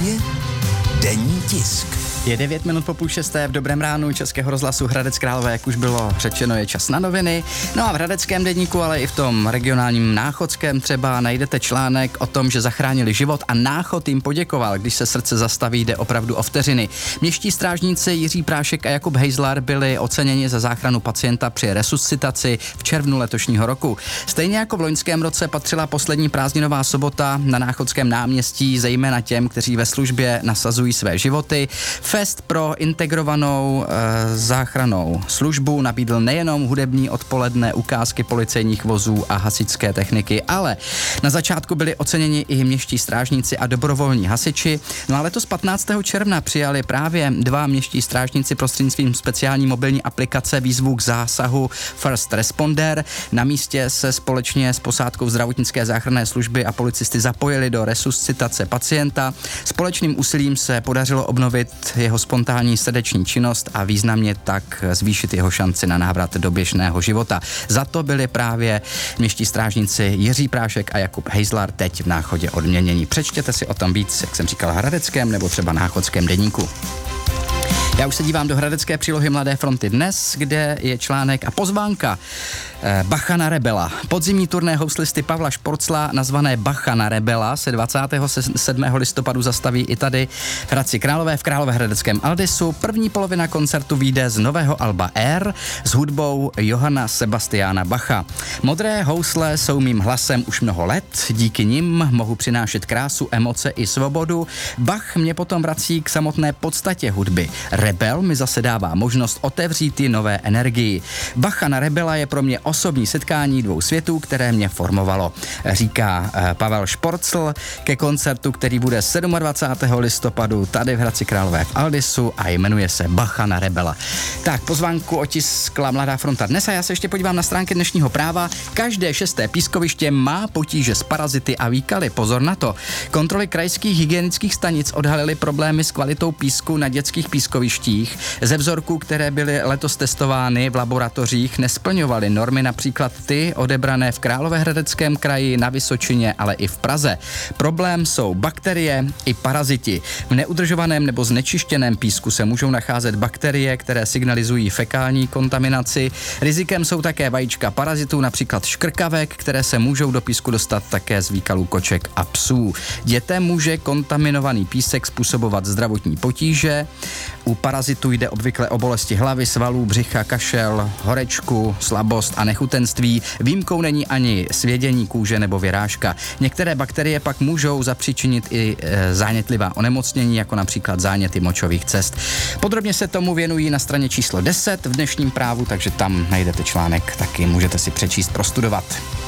vlastně denní tisk. Je 9 minut po 5:30 v Dobrém ránu Českého rozhlasu Hradec Králové, jak už bylo řečeno, je čas na noviny. No a v Hradeckém deníku, ale i v tom regionálním Náchodském třeba najdete článek o tom, že zachránili život a Náchod jim poděkoval. Když se srdce zastaví, jde opravdu o vteřiny. Městští strážníci Jiří Prášek a Jakub Hejzlar byli oceněni za záchranu pacienta při resuscitaci v červnu letošního roku. Stejně jako v loňském roce patřila poslední prázdninová sobota na Náchodském náměstí zejména těm, kteří ve službě nasazují své životy. Fest pro integrovanou záchrannou službu nabídl nejenom hudební odpoledne, ukázky policejních vozů a hasičské techniky, ale na začátku byli oceněni i městští strážníci a dobrovolní hasiči. No a letos 15. června přijali právě 2 městští strážníci prostřednictvím speciální mobilní aplikace výzvu k zásahu First Responder. Na místě se společně s posádkou zdravotnické záchranné služby a policisty zapojili do resuscitace pacienta. Společným úsilím se podařilo obnovit jeho spontánní srdeční činnost a významně tak zvýšit jeho šanci na návrat do běžného života. Za to byli právě městští strážníci Jiří Prášek a Jakub Hejzlar teď v Náchodě odměnění. Přečtěte si o tom víc, jak jsem říkal, v Hradeckém nebo třeba Náchodském deníku. Já už se dívám do hradecké přílohy Mladé fronty dnes, kde je článek a pozvánka Bacha na rebela. Podzimní turné houslisty Pavla Šporcla nazvané Bacha na rebela se 27. listopadu zastaví i tady v Hradci Králové v Královéhradeckém Aldisu. První polovina koncertu vyjde z nového alba Air s hudbou Johanna Sebastiana Bacha. Modré housle jsou mým hlasem už mnoho let, díky nim mohu přinášet krásu, emoce i svobodu. Bach mě potom vrací k samotné podstatě hudby. Rebel mi zase dává možnost otevřít ji nové energii. Bacha na rebela je pro mě osobní setkání 2 světů, které mě formovalo, říká Pavel Šporcl ke koncertu, který bude 27. listopadu tady v Hradci Králové v Aldisu a jmenuje se Bacha na rebela. Tak, pozvánku otiskla Mladá fronta dnes a já se ještě podívám na stránky dnešního Práva. Každé 6. pískoviště má potíže s parazity a výkaly. Pozor na to. Kontroly krajských hygienických stanic odhalily problémy s kvalitou písku na dětských pískovištích. Ze vzorků, které byly letos testovány v laboratořích, nesplňovaly normy, například ty odebrané v Královéhradeckém kraji, na Vysočině, ale i v Praze. Problém jsou bakterie i paraziti. V neudržovaném nebo znečištěném písku se můžou nacházet bakterie, které signalizují fekální kontaminaci. Rizikem jsou také vajíčka parazitů, například škrkavek, které se můžou do písku dostat také z výkalů koček a psů. Dětem může kontaminovaný písek způsobovat zdravotní potíže. U parazitů jde obvykle o bolesti hlavy, svalů, břicha, kašel, horečku, slabost a nechutenství. Výjimkou není ani svědění kůže nebo vyrážka. Některé bakterie pak můžou zapříčinit i zánětlivá onemocnění, jako například záněty močových cest. Podrobně se tomu věnují na straně číslo 10 v dnešním Právu, takže tam najdete článek, taky můžete si přečíst, prostudovat.